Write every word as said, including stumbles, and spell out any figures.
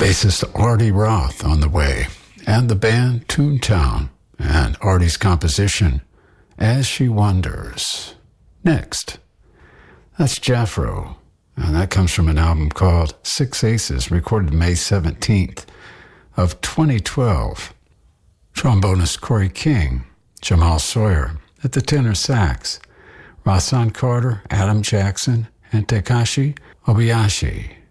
Bassist Artie Roth on the way, and the band Toontown, and Artie's composition, As She Wonders. Next, that's Jafro, and that comes from an album called Six Aces, recorded May seventeenth of twenty twelve. Trombonist Corey King, Jamal Sawyer at the tenor sax, Rahsaan Carter, Adam Jackson, and Takashi Obayashi